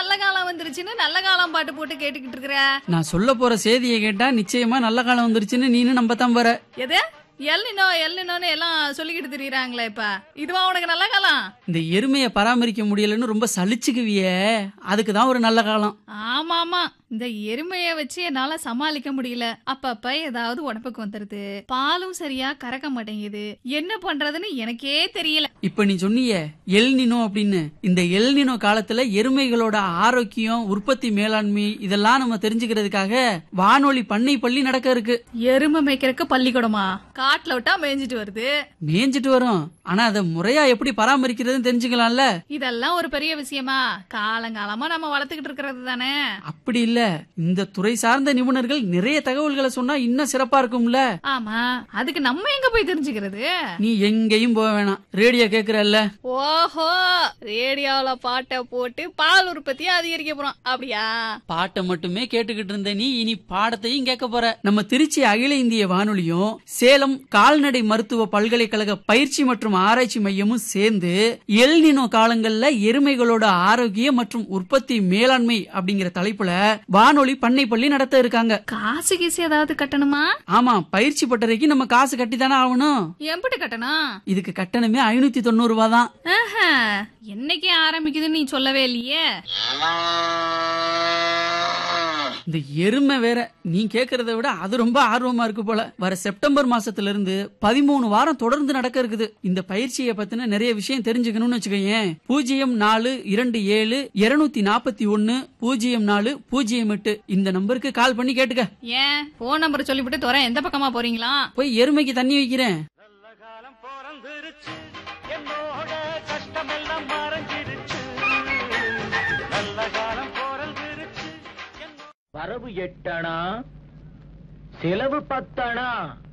நல்ல காலம் வந்துருச்சுன்னு நல்ல காலம் பாட்டு போட்டு கேட்டுக்கிட்டு இருக்கிற? நான் சொல்ல போற செய்தியை கேட்டா நிச்சயமா நல்ல காலம் வந்துருச்சுன்னு நீனு நம்பத்தான் போற. எது எல்லினோன்னு எல்லாம் சொல்லிக்கிட்டு திரியறாங்களே, இப்ப இதுவா உனக்கு நல்ல காலம்? இந்த எருமையை பராமரிக்க முடியலன்னு ரொம்ப சலிச்சுக்குவியே, அதுக்குதான் ஒரு நல்ல காலம். ஆமா ஆமா, இந்த எருமைய வச்சு என்னால சமாளிக்க முடியல. அப்பப்ப ஏதாவது உடம்புக்கு வந்துருது, பாலும் சரியா கறக்க மாட்டேங்குது, என்ன பண்றதுன்னு எனக்கே தெரியல. இப்ப நீ சொன்னியே எல்னினோ அப்படின்னு, இந்த எல்னினோ காலத்துல எருமைகளோட ஆரோக்கியம், உற்பத்தி மேலாண்மை இதெல்லாம் நம்ம தெரிஞ்சுக்கிறதுக்காக வானொலி பண்ணை பள்ளி நடக்க இருக்கு. எருமை மேய்க்கிறதுக்கு பள்ளிக்கூடமா? காட்டுல விட்டா மேய்ஞ்சிட்டு வருது. மேய்ஞ்சிட்டு வரும், ஆனா அதை முறையா எப்படி பராமரிக்கிறதுன்னு தெரிஞ்சுக்கலாம்ல. இதெல்லாம் ஒரு பெரிய விஷயமா? காலங்காலமா நம்ம வளர்த்துக்கிட்டு இருக்கிறது தானே. அப்படி இல்ல, இந்த துறை சார்ந்த நிபுணர்கள் நிறைய தகவல்களை சொன்னா இன்னும் சிறப்பா இருக்கும்ல. ஆமா, அதுக்கு நம்ம எங்க போய் தெரிஞ்சுக்கிறது? நீ எங்கேயும் போக வேணாம், ரேடியோ கேக்குறல்ல. ஓஹோ, ரேடியோல பாட்டை போட்டு பால் உற்பத்தியை அதிகரிக்க போறோம் அப்படியா? பாட்டை மட்டுமே கேட்டுக்கிட்டு இருந்த நீ இனி பாடத்தையும் கேட்க போற. நம்ம திருச்சி அகில இந்திய வானொலியும் சேலம் கால்நடை மருத்துவ பல்கலைக்கழக பயிற்சி மற்றும் ஆராய்ச்சி மையமும் சேர்ந்து எல்னினோ காலங்கள்ல எருமைகளோட ஆரோக்கியம் மற்றும் உற்பத்தி மேலாண்மை அப்படிங்கிற தலைப்புல வானொலி பண்ணை பள்ளி நடத்த இருக்காங்க. காசு கீசு ஏதாவது கட்டணுமா? ஆமா, பயிற்சி பட்டறைக்கு நம்ம காசு கட்டி தானே ஆகணும். எப்படி கட்டணும்? இதுக்கு கட்டணமே 590 ரூபாய் தான். என்னைக்கு ஆரம்பிக்குதுன்னு நீ சொல்லவே இல்லையே. இந்த எருமை வேற, நீ கேக்குறத விட அது ரொம்ப ஆர்வமா இருக்கு போல. வர செப்டம்பர் மாசத்துல இருந்து 13 வாரம் தொடர்ந்து நடக்க இருக்குது. இந்த பயிற்சியை பத்தின நிறைய விஷயம் தெரிஞ்சுக்கணும்னு வச்சுக்கோயேன். 0427 241 0408 இந்த நம்பருக்கு கால் பண்ணி கேட்டுக்க. ஏன் போன் நம்பர் சொல்லிவிட்டு தோற எந்த பக்கமா போறீங்களா? போய் எருமைக்கு தண்ணி வைக்கிறேன். நல்ல காலம் பிறந்துருச்சு, என்னோட கஷ்டமெல்லாம் மறைஞ்சிருச்சு. நல்ல காலம் பிறந்துருச்சு. வரவு 8 அணா, செலவு 10 அணா.